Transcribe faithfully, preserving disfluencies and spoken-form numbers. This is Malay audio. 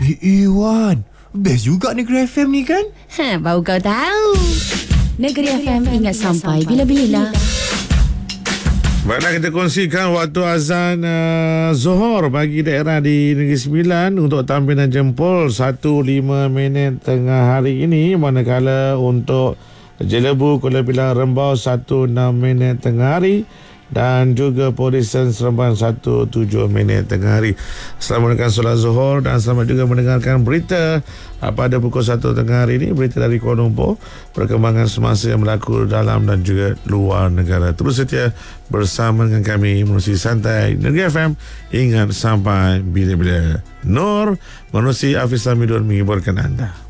Eh, Iwan, best juga Negeri F M ni kan? Ha, baru kau tahu. Negeri F M ingat sampai bila-bila. Baiklah, kita kongsikan waktu azan uh, Zohor bagi daerah di Negeri Sembilan untuk tampilan jempol satu lima minit tengah hari ini, manakala untuk Jelebu, Kuala Pilang, Rembau satu enam minit tengah hari dan juga Polisan Seremban satu tujuh minit tengah hari. Selamat mendengarkan solat Zuhur dan selamat juga mendengarkan berita pada pukul satu tengah hari ini, berita dari Kuala Lumpur, perkembangan semasa yang berlaku dalam dan juga luar negara. Terus setia bersama dengan kami menerusi santai Negeri F M, ingat sampai bila-bila. Nur Manusia Hafiz Hamidun menghiburkan anda.